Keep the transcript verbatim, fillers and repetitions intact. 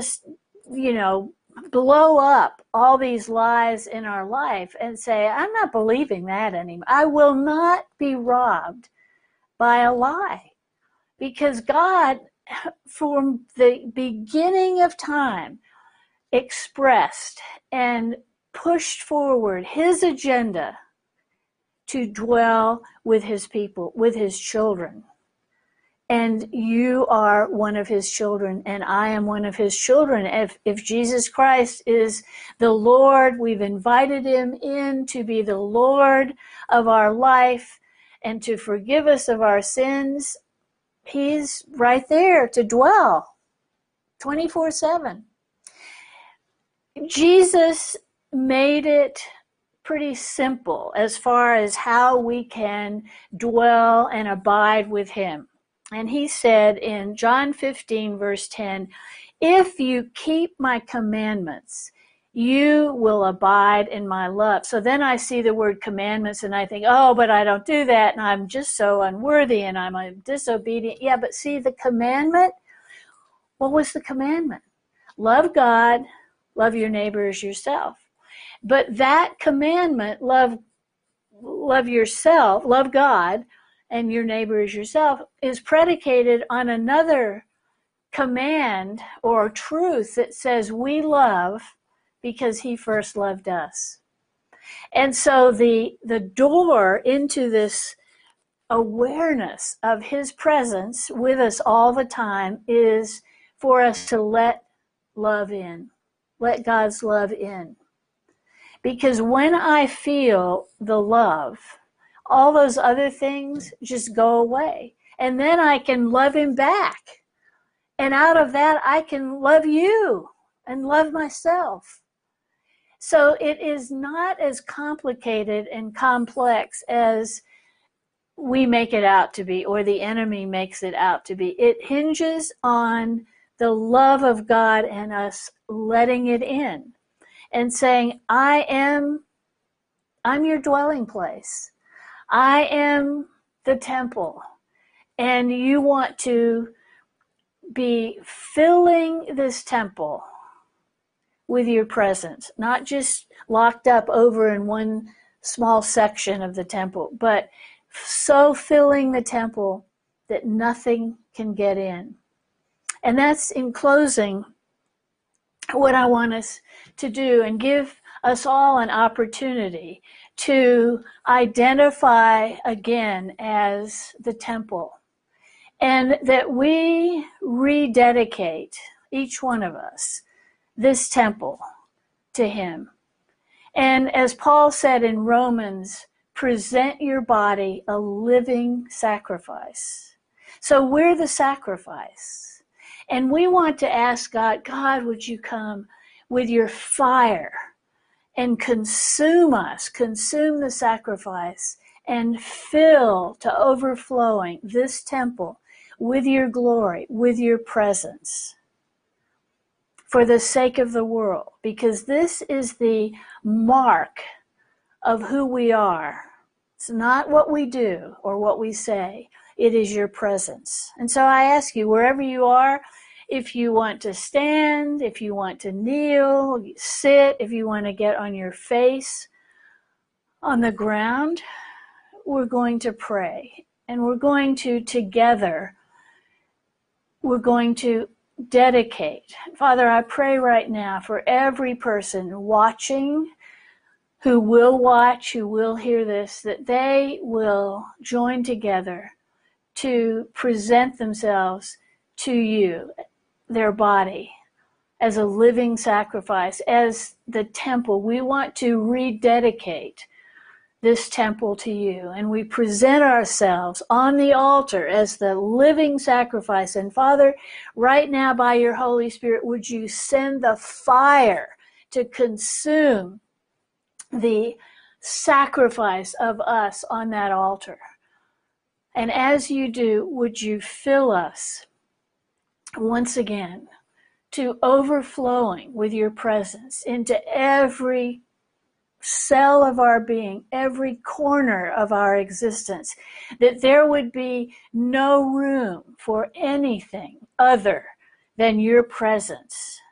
just, you know, blow up all these lies in our life and say, I'm not believing that anymore. I will not be robbed by a lie. Because God, from the beginning of time, expressed and pushed forward his agenda to dwell with his people, with his children. And you are one of his children, and I am one of his children. If, if Jesus Christ is the Lord, we've invited him in to be the Lord of our life and to forgive us of our sins. He's right there to dwell twenty-four seven. Jesus made it pretty simple as far as how we can dwell and abide with him. And he said in John fifteen, verse ten, if you keep my commandments, you will abide in my love. So then I see the word commandments and I think, oh, but I don't do that and I'm just so unworthy and I'm a disobedient. Yeah, but see the commandment, what was the commandment? Love God, love your neighbor as yourself. But that commandment, love, love yourself, love God and your neighbor as yourself, is predicated on another command or truth that says we love because he first loved us. And so the, the door into this awareness of his presence with us all the time is for us to let love in, let God's love in. Because when I feel the love, all those other things just go away. And then I can love him back. And out of that, I can love you and love myself. So it is not as complicated and complex as we make it out to be, or the enemy makes it out to be. It hinges on the love of God and us letting it in and saying, I am, I'm your dwelling place. I am the temple. And you want to be filling this temple with your presence, not just locked up over in one small section of the temple, but so filling the temple that nothing can get in. And that's, in closing, what I want us to do, and give us all an opportunity to identify again as the temple, and that we rededicate, each one of us, this temple to him. And as Paul said in Romans, present your body a living sacrifice. So we're the sacrifice. And we want to ask God, God, would you come with your fire and consume us, consume the sacrifice, and fill to overflowing this temple with your glory, with your presence, for the sake of the world, because this is the mark of who we are. It's not what we do or what we say. It is your presence. And so I ask you, wherever you are, if you want to stand, if you want to kneel, sit, if you want to get on your face on the ground, we're going to pray. And we're going to, together, we're going to dedicate. Father, I pray right now for every person watching, who will watch, who will hear this, that they will join together to present themselves to you, their body, as a living sacrifice, as the temple. We want to rededicate this temple to you, and we present ourselves on the altar as the living sacrifice. And Father, right now by your Holy Spirit, would you send the fire to consume the sacrifice of us on that altar. And as you do, would you fill us once again to overflowing with your presence into every cell of our being, every corner of our existence, that there would be no room for anything other than your presence